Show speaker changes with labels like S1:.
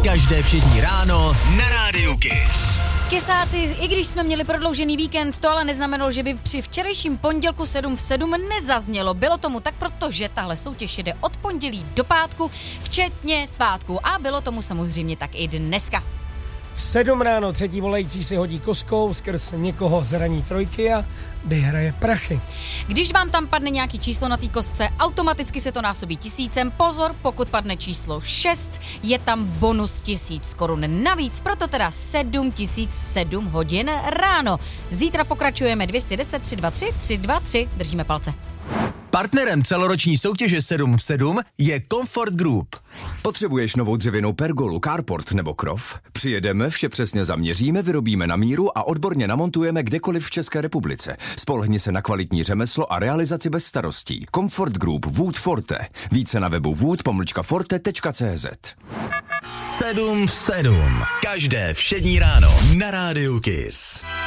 S1: Každé všední ráno na Rádiu Kiss.
S2: Kysáci, i když jsme měli prodloužený víkend, to ale neznamenalo, že by při včerejším pondělku 7 v 7 nezaznělo. Bylo tomu tak, protože tahle soutěž jde od pondělí do pátku, včetně svátku. A bylo tomu samozřejmě tak i dneska.
S3: V 7 ráno třetí volající si hodí koskou skrz někoho z ranní trojky a vyhraje prachy.
S2: Když vám tam padne nějaký číslo na té kostce, automaticky se to násobí 1000. Pozor, pokud padne číslo 6, je tam bonus 1000 korun navíc, proto teda 7000 v 7 hodin ráno. Zítra pokračujeme 210 323 323, držíme palce.
S1: Partnerem celoroční soutěže 7 v 7 je Comfort Group.
S4: Potřebuješ novou dřevěnou pergolu, carport nebo krov? Přijedeme, vše přesně zaměříme, vyrobíme na míru a odborně namontujeme kdekoliv v České republice. Spolehni se na kvalitní řemeslo a realizaci bez starostí. Comfort Group Wood Forte. Více na webu wood-forte.cz.
S1: 7 v 7. Každé všední ráno na Rádiu Kiss.